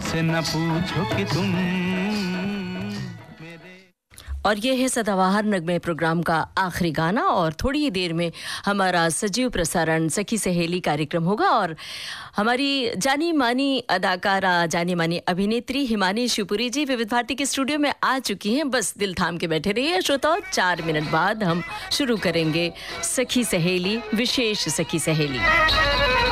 मुझसे न पूछो कि तुम। और ये है सदाबहार नगमे प्रोग्राम का आखिरी गाना और थोड़ी ही देर में हमारा सजीव प्रसारण सखी सहेली कार्यक्रम होगा और हमारी जानी मानी अदाकारा जानी मानी अभिनेत्री हिमानी शिवपुरी जी विविध भारती के स्टूडियो में आ चुकी हैं। बस दिल थाम के बैठे रहिए श्रोताओ, 4 मिनट बाद हम शुरू करेंगे सखी सहेली, विशेष सखी सहेली।